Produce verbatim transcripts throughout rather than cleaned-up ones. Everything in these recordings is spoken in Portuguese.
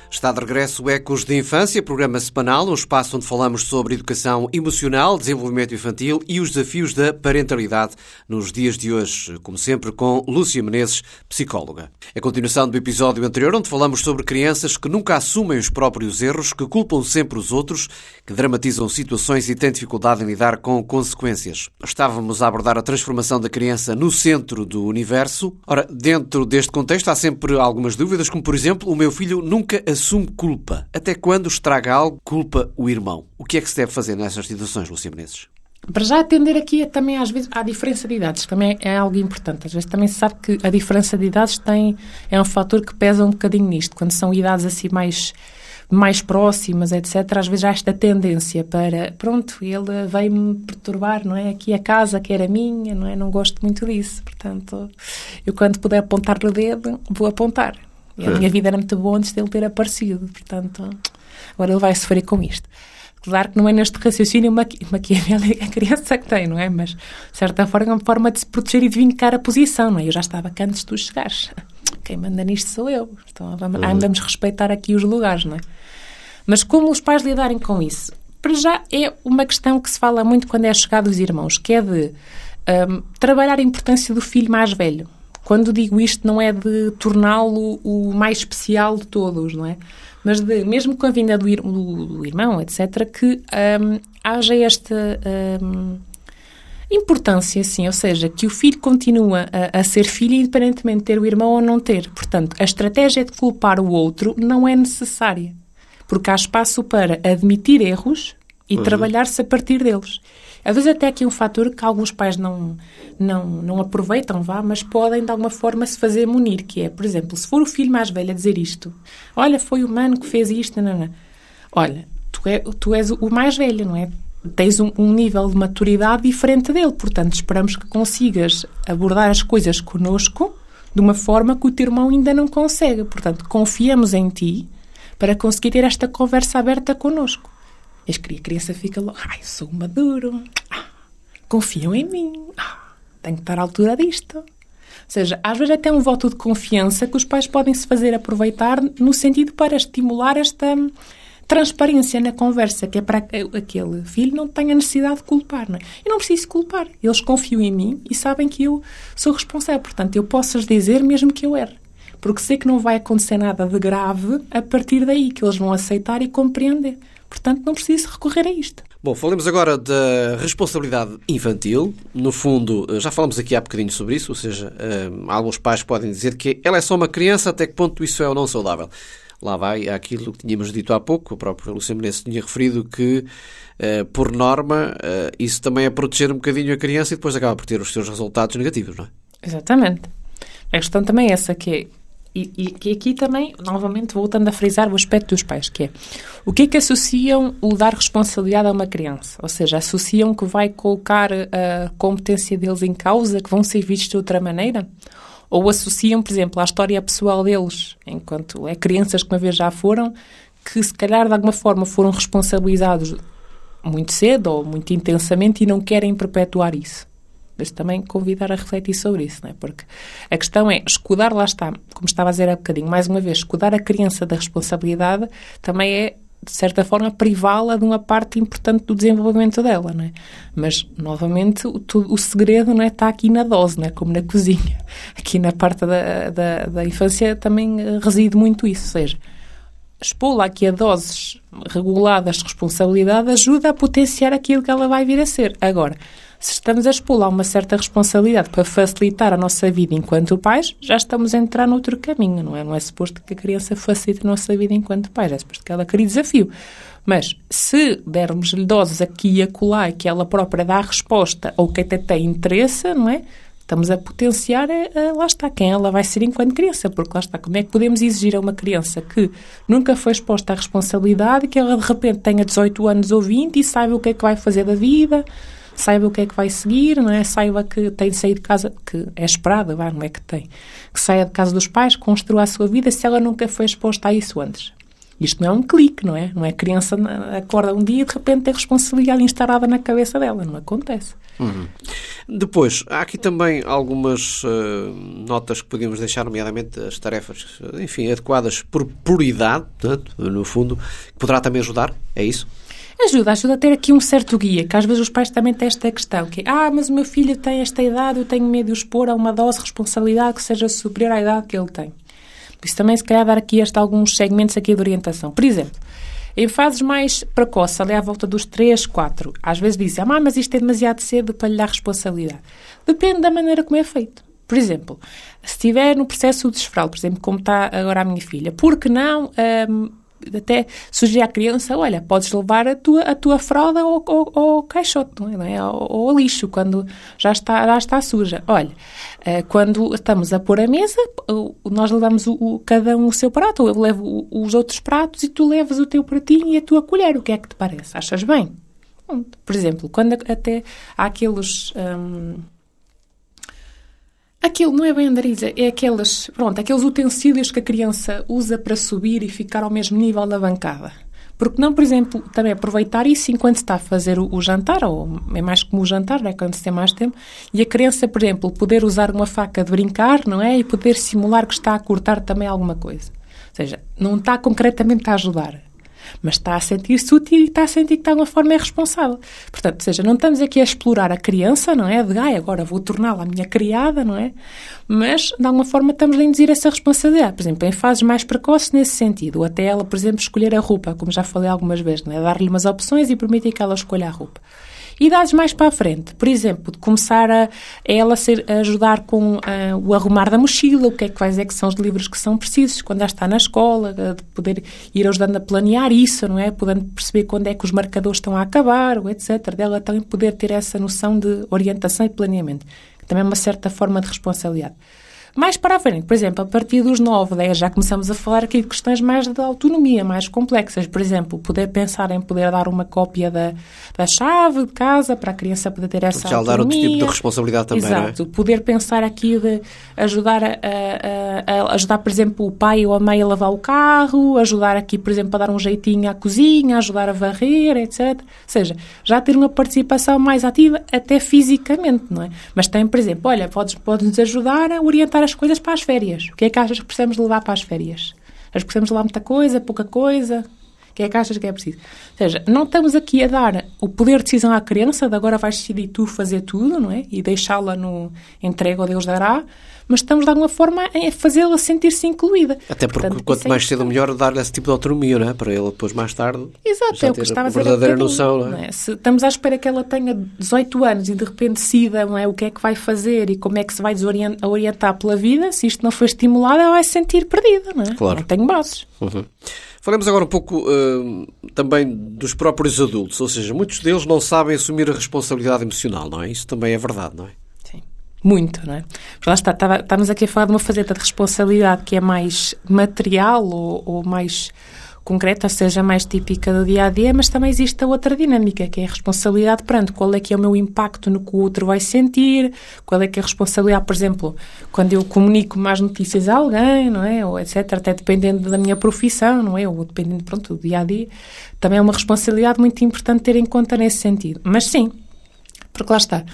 Está de regresso o Ecos de Infância, programa semanal, um espaço onde falamos sobre educação emocional, desenvolvimento infantil e os desafios da parentalidade nos dias de hoje, como sempre com Lúcia Menezes, psicóloga. É a continuação do episódio anterior, onde falamos sobre crianças que nunca assumem os próprios erros, que culpam sempre os outros, que dramatizam situações e têm dificuldade em lidar com consequências. Estávamos a abordar a transformação da criança no centro do universo. Ora, dentro deste contexto há sempre algumas dúvidas, como por exemplo, o meu filho nunca assume culpa. Até quando estraga algo, culpa o irmão? O que é que se deve fazer nessas situações, Lúcia Menezes? Para já atender aqui também às vezes à diferença de idades, também é algo importante. Às vezes também se sabe que a diferença de idades tem, é um fator que pesa um bocadinho nisto. Quando são idades assim mais, mais próximas, etcétera, às vezes há esta tendência para, pronto, ele veio-me perturbar, não é? Aqui a casa que era minha, não é? Não gosto muito disso. Portanto, eu quando puder apontar o dedo, vou apontar. E a minha vida era muito boa antes dele ter aparecido. Portanto, agora ele vai sofrer com isto. Claro que não é neste raciocínio maquiavélico a criança que tem, não é? Mas, de certa forma, é uma forma de se proteger e de vincar a posição, não é? Eu já estava cá antes de tu chegares. Quem manda nisto sou eu. Então, vamos, uhum. vamos respeitar aqui os lugares, não é? Mas como os pais lidarem com isso? Para já é uma questão que se fala muito quando é chegado os irmãos, que é de um, trabalhar a importância do filho mais velho. Quando digo isto, não é de torná-lo o mais especial de todos, não é? Mas de, mesmo com a vinda do, ir, do, do irmão, etcétera, que um, haja esta um, importância, assim, ou seja, que o filho continua a, a ser filho independentemente de ter o irmão ou não ter. Portanto, a estratégia de culpar o outro não é necessária, porque há espaço para admitir erros e uhum. trabalhar-se a partir deles. Às vezes até aqui um fator que alguns pais não, não, não aproveitam, vá, mas podem de alguma forma se fazer munir, que é, por exemplo, se for o filho mais velho a dizer isto, olha, foi o mano que fez isto, não, não. Olha, tu, é, tu és o mais velho, não é? Tens um, um nível de maturidade diferente dele, portanto esperamos que consigas abordar as coisas connosco de uma forma que o teu irmão ainda não consegue. Portanto, confiamos em ti para conseguir ter esta conversa aberta connosco. E a criança fica logo, ai, eu sou maduro, ah, confiam em mim, ah, tenho que estar à altura disto. Ou seja, às vezes até um voto de confiança que os pais podem se fazer aproveitar no sentido para estimular esta transparência na conversa, que é para que aquele filho não tenha necessidade de culpar. Não é? Eu não preciso culpar, eles confiam em mim e sabem que eu sou responsável, portanto eu posso-lhes dizer mesmo que eu erre. Porque sei que não vai acontecer nada de grave a partir daí, que eles vão aceitar e compreender. Portanto, não preciso recorrer a isto. Bom, falemos agora da responsabilidade infantil. No fundo, já falamos aqui há bocadinho sobre isso, ou seja, alguns pais podem dizer que ela é só uma criança, até que ponto isso é ou não saudável. Lá vai aquilo que tínhamos dito há pouco, a própria Lúcia Menezes tinha referido que, por norma, isso também é proteger um bocadinho a criança e depois acaba por ter os seus resultados negativos, não é? Exatamente. A questão também é essa, que é E, e aqui também, novamente, voltando a frisar o aspecto dos pais, que é o que é que associam o dar responsabilidade a uma criança? Ou seja, associam que vai colocar a competência deles em causa, que vão ser vistos de outra maneira? Ou associam, por exemplo, à história pessoal deles, enquanto é crianças que uma vez já foram, que se calhar de alguma forma foram responsabilizados muito cedo ou muito intensamente e não querem perpetuar isso? Mas também convidar a refletir sobre isso, não é? Porque a questão é, escudar, lá está, como estava a dizer há bocadinho, mais uma vez, escudar a criança da responsabilidade também é, de certa forma, privá-la de uma parte importante do desenvolvimento dela, não é? Mas, novamente, o, o segredo não é, está aqui na dose, não é? Como na cozinha. Aqui na parte da, da, da infância também reside muito isso, ou seja, expô-la aqui a doses reguladas de responsabilidade ajuda a potenciar aquilo que ela vai vir a ser. Agora, se estamos a expô-la uma certa responsabilidade para facilitar a nossa vida enquanto pais, já estamos a entrar noutro caminho, não é? Não é suposto que a criança facilite a nossa vida enquanto pais, é suposto que ela crie desafio. Mas se dermos-lhe doses aqui e acolá e que ela própria dá a resposta ou que até tem interesse, não é? Estamos a potenciar, a, a, lá está, quem ela vai ser enquanto criança, porque lá está, como é que podemos exigir a uma criança que nunca foi exposta à responsabilidade, que ela de repente tenha dezoito anos ou vinte e saiba o que é que vai fazer da vida, saiba o que é que vai seguir, não é? Saiba que tem de sair de casa, que é esperado, vai, não é que tem, que saia de casa dos pais, construa a sua vida, se ela nunca foi exposta a isso antes. Isto não é um clique, não é? Não é a criança acorda um dia e de repente tem responsabilidade instalada na cabeça dela. Não acontece. Uhum. Depois, há aqui também algumas uh, notas que podíamos deixar, nomeadamente as tarefas, enfim, adequadas por prioridade, portanto, no fundo, que poderá também ajudar, é isso? Ajuda, ajuda a ter aqui um certo guia, que às vezes os pais também têm esta questão, que é, ah, mas o meu filho tem esta idade, eu tenho medo de o expor a uma dose de responsabilidade que seja superior à idade que ele tem. Por isso também, se calhar, dar aqui este, alguns segmentos aqui de orientação. Por exemplo, em fases mais precoces, ali à volta dos três, quatro, às vezes dizem, ah, mas isto é demasiado cedo para lhe dar responsabilidade. Depende da maneira como é feito. Por exemplo, se estiver no processo desfraude, por exemplo, como está agora a minha filha, por que não... Hum, até sugerir à criança, olha, podes levar a tua, a tua fralda ao, ao, ao caixote, não é? Ao, ao lixo, quando já está, já está suja. Olha, quando estamos a pôr a mesa, nós levamos o, o, cada um o seu prato, eu levo os outros pratos e tu levas o teu pratinho e a tua colher. O que é que te parece? Achas bem? Por exemplo, quando até há aqueles... Hum, Aquilo não é bem andariza, é aqueles, pronto, aqueles utensílios que a criança usa para subir e ficar ao mesmo nível da bancada. Porque não, por exemplo, também aproveitar isso enquanto se está a fazer o, o jantar, ou é mais como o jantar, não é? Quando se tem mais tempo, e a criança, por exemplo, poder usar uma faca de brincar, não é? E poder simular que está a cortar também alguma coisa. Ou seja, não está concretamente a ajudar, mas está a sentir-se útil e está a sentir que está de uma forma irresponsável. Portanto, ou seja, não estamos aqui a explorar a criança, não é? De, ai, agora vou torná-la a minha criada, não é? Mas, de alguma forma, estamos a induzir essa responsabilidade. Por exemplo, em fases mais precoces nesse sentido. Ou até ela, por exemplo, escolher a roupa, como já falei algumas vezes, não é? Dar-lhe umas opções e permitir que ela escolha a roupa. Idades mais para a frente, por exemplo, de começar a, a ela ser, a ajudar com uh, o arrumar da mochila, o que é que vai dizer que são os livros que são precisos, quando já está na escola, de poder ir ajudando a planear isso, não é? Podendo perceber quando é que os marcadores estão a acabar, ou etcétera. Dela também poder ter essa noção de orientação e planeamento, que também é uma certa forma de responsabilidade. Mais para a frente, por exemplo, a partir dos nove, dez, já começamos a falar aqui de questões mais de autonomia, mais complexas. Por exemplo, poder pensar em poder dar uma cópia da, da chave de casa para a criança poder ter essa já autonomia. Já dar outro tipo de responsabilidade também, Exato. Não é? Poder pensar aqui de ajudar, a, a, a ajudar, por exemplo, o pai ou a mãe a lavar o carro, ajudar aqui, por exemplo, a dar um jeitinho à cozinha, ajudar a varrer, etcétera. Ou seja, já ter uma participação mais ativa, até fisicamente, não é? Mas tem, por exemplo, olha, podes, podes-nos ajudar a orientar as coisas para as férias. O que é que achas que precisamos levar para as férias? Achas que precisamos levar muita coisa, pouca coisa? O que é que achas que é preciso? Ou seja, não estamos aqui a dar o poder de decisão à criança, de agora vais decidir tu fazer tudo, não é? E deixá-la no entregue ao Deus dará, mas estamos de alguma forma a fazê-la sentir-se incluída. Até porque Portanto, quanto é mais cedo melhor dar-lhe esse tipo de autonomia, não é? Para ele depois mais tarde Exato, já é o que ter estava a a dizer verdadeira um noção. Não é? Não é? Se estamos à espera que ela tenha dezoito anos e de repente decida, não é, o que é que vai fazer e como é que se vai desorientar, orientar pela vida, se isto não for estimulado, ela vai se sentir perdida, não é? Claro. Não tenho bases. Uhum. Falamos agora um pouco uh, também dos próprios adultos, ou seja, muitos deles não sabem assumir a responsabilidade emocional, não é? Isso também é verdade, não é? Sim. Muito, não é? Porque lá está, estava, estamos aqui a falar de uma faceta de responsabilidade que é mais material ou, ou mais concreta, ou seja, mais típica do dia-a-dia, mas também existe a outra dinâmica, que é a responsabilidade perante qual é que é o meu impacto no que o outro vai sentir, qual é que é a responsabilidade, por exemplo, quando eu comunico mais notícias a alguém, não é? Ou etcétera, até dependendo da minha profissão, não é? Ou dependendo, pronto, do dia-a-dia, também é uma responsabilidade muito importante ter em conta nesse sentido. Mas sim, porque lá está,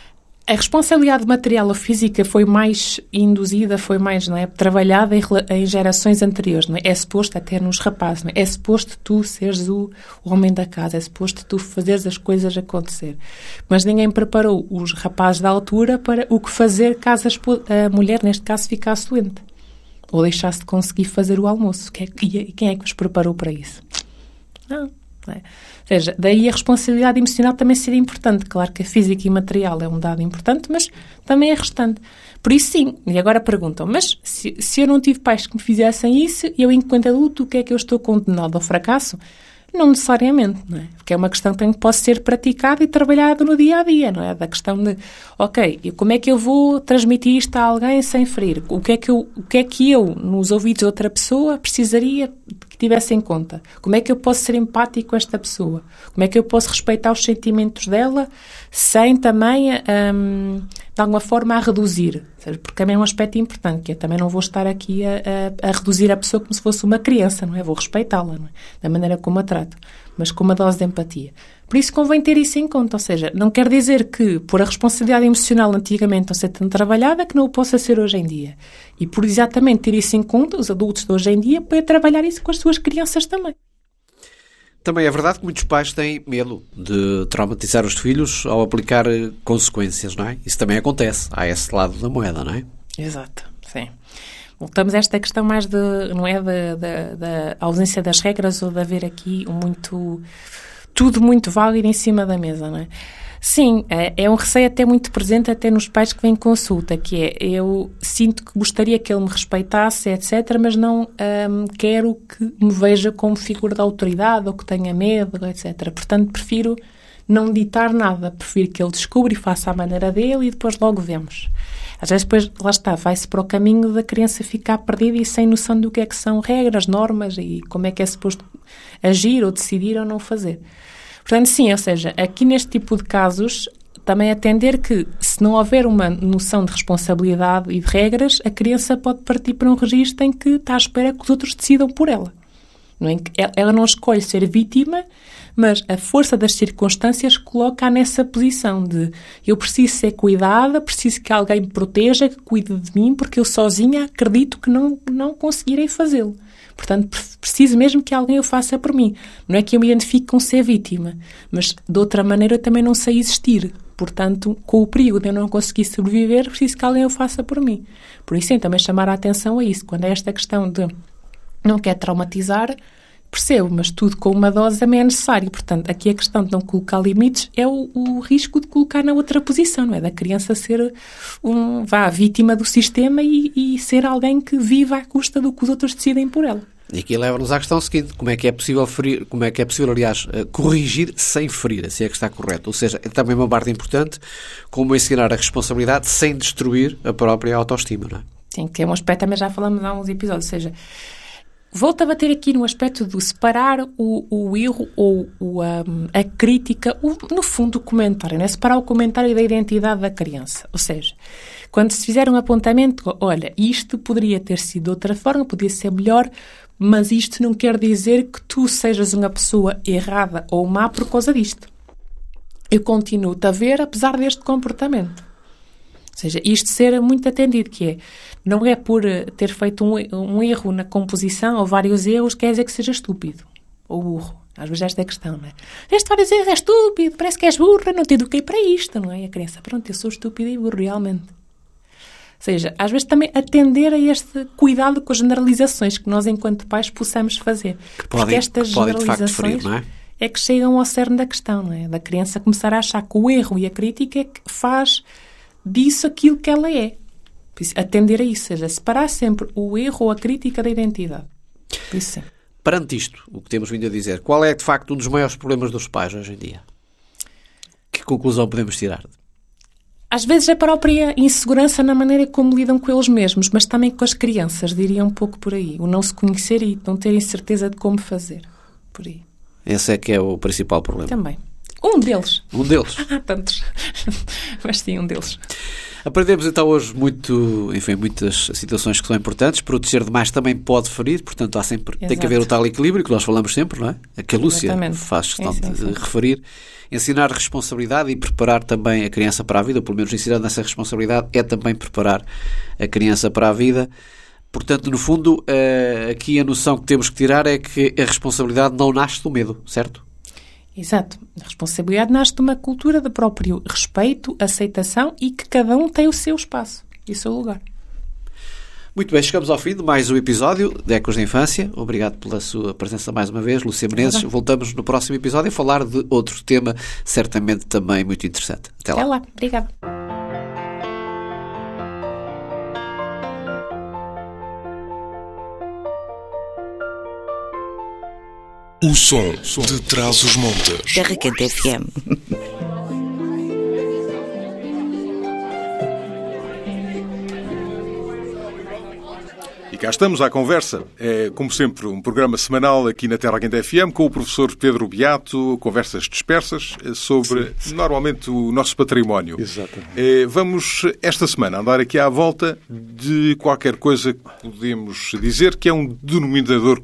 a responsabilidade material ou física foi mais induzida, foi mais, não é, trabalhada em, em gerações anteriores, não é? É suposto até nos rapazes, não é? É suposto tu seres o, o homem da casa, é suposto tu fazeres as coisas acontecer. Mas ninguém preparou os rapazes da altura para o que fazer caso a mulher, neste caso, ficasse doente. Ou deixasse de conseguir fazer o almoço. E quem é que os preparou para isso? Não. É. Ou seja, daí a responsabilidade emocional também seria importante. Claro que a física e material é um dado importante, mas também é restante. Por isso sim, e agora perguntam, mas se, se eu não tive pais que me fizessem isso, eu enquanto adulto, o que é que eu estou condenado ao fracasso? Não necessariamente, não é? Porque é uma questão que tem, pode ser praticada e trabalhada no dia-a-dia, não é? Da questão de, ok, como é que eu vou transmitir isto a alguém sem ferir? O que é que eu, o que é que eu nos ouvidos de outra pessoa, precisaria que tivesse em conta. Como é que eu posso ser empático com esta pessoa? Como é que eu posso respeitar os sentimentos dela sem também, hum, de alguma forma, a reduzir? Porque também é um aspecto importante, que eu também não vou estar aqui a, a, a reduzir a pessoa como se fosse uma criança, não é? Vou respeitá-la, não é? Da maneira como a trato, mas com uma dose de empatia. Por isso convém ter isso em conta, ou seja, não quer dizer que por a responsabilidade emocional antigamente não ser tão trabalhada que não o possa ser hoje em dia. E por exatamente ter isso em conta, os adultos de hoje em dia podem trabalhar isso com as suas crianças também. Também é verdade que muitos pais têm medo de traumatizar os filhos ao aplicar consequências, não é? Isso também acontece. Há esse lado da moeda, não é? Exato, sim. Voltamos a esta questão mais de, não é, da, da, da ausência das regras ou de haver aqui um muito, tudo muito válido em cima da mesa, não é? Sim, é, é um receio até muito presente até nos pais que vêm consulta, que é, eu sinto que gostaria que ele me respeitasse, etcétera, mas não hum, quero que me veja como figura de autoridade ou que tenha medo, etcétera. Portanto, prefiro não ditar nada, prefiro que ele descubra e faça a maneira dele e depois logo vemos. Às vezes depois, lá está, vai-se para o caminho da criança ficar perdida e sem noção do que é que são regras, normas e como é que é suposto agir ou decidir ou não fazer. Portanto, sim, ou seja, aqui neste tipo de casos, também atender que, se não houver uma noção de responsabilidade e de regras, a criança pode partir para um registro em que está à espera que os outros decidam por ela. Não é? Ela não escolhe ser vítima, mas a força das circunstâncias coloca-a nessa posição de eu preciso ser cuidada, preciso que alguém me proteja, que cuide de mim, porque eu sozinha acredito que não, não conseguirei fazê-lo. Portanto, preciso mesmo que alguém o faça por mim. Não é que eu me identifique com ser vítima, mas de outra maneira eu também não sei existir. Portanto, com o perigo de eu não conseguir sobreviver, preciso que alguém o faça por mim. Por isso, sim, também chamar a atenção a isso. Quando é esta questão de não quer traumatizar, percebo, mas tudo com uma dose também é necessário. Portanto, aqui a questão de não colocar limites é o, o risco de colocar na outra posição, não é? Da criança ser um, vá, vítima do sistema e, e ser alguém que vive à custa do que os outros decidem por ela. E aqui leva-nos à questão seguinte, como é que é possível ferir, como é que é possível, aliás, corrigir sem ferir, se é que está correto. Ou seja, é também uma parte importante, como ensinar a responsabilidade sem destruir a própria autoestima, não é? Sim, que é um aspecto, também já falamos há uns episódios, ou seja, volto a bater aqui no aspecto de separar o, o erro ou o, um, a crítica, o, no fundo o comentário, não é? Separar o comentário da identidade da criança. Ou seja, quando se fizer um apontamento, olha, isto poderia ter sido de outra forma, podia ser melhor, mas isto não quer dizer que tu sejas uma pessoa errada ou má por causa disto. Eu continuo-te a ver apesar deste comportamento. Ou seja, isto ser muito atendido, que é, não é por ter feito um, um erro na composição ou vários erros, quer dizer que seja estúpido ou burro. Às vezes esta é a questão, não é? Tens vários erros, é estúpido, parece que és burra, não te eduquei para isto, não é? E a criança, pronto, eu sou estúpido e burro, realmente. Ou seja, às vezes também atender a este cuidado com as generalizações que nós, enquanto pais, possamos fazer. Que podem, Porque estas que podem, generalizações de facto, ferir, não é? É que chegam ao cerne da questão, não é? Da criança começar a achar que o erro e a crítica é que faz disso aquilo que ela é. Por isso, atender a isso, ou seja, separar sempre o erro ou a crítica da identidade. Por isso, sim. Perante isto, o que temos vindo a dizer, qual é, de facto, um dos maiores problemas dos pais hoje em dia? Que conclusão podemos tirar? Às vezes é a própria insegurança na maneira como lidam com eles mesmos, mas também com as crianças, diria um pouco por aí. O não se conhecer e não terem certeza de como fazer. Por aí. Esse é que é o principal problema. Também. Um deles. Um deles. Há tantos. Mas sim, um deles. Aprendemos então hoje muito, enfim, muitas situações que são importantes. Proteger demais também pode ferir, portanto há sempre, tem que haver o tal equilíbrio que nós falamos sempre, não é? A que a Lúcia Exatamente. faz questão sim, sim, de sim. referir. Ensinar responsabilidade e preparar também a criança para a vida, ou pelo menos ensinar nessa responsabilidade é também preparar a criança para a vida. Portanto, no fundo, aqui a noção que temos que tirar é que a responsabilidade não nasce do medo, certo? Exato. A responsabilidade nasce de uma cultura de próprio respeito, aceitação e que cada um tem o seu espaço e o seu lugar. Muito bem, chegamos ao fim de mais um episódio de Ecos da Infância. Obrigado pela sua presença mais uma vez, Lúcia Menezes. É Voltamos no próximo episódio a falar de outro tema certamente também muito interessante. Até lá. Até lá. Obrigada. O som de Trás-os-Montes. Terra Quente F M. E cá estamos à conversa. É, como sempre, um programa semanal aqui na Terra Quente F M com o professor Pedro Beato, conversas dispersas sobre, sim, normalmente, o nosso património. Exatamente. É, vamos, esta semana, andar aqui à volta de qualquer coisa que podemos dizer que é um denominador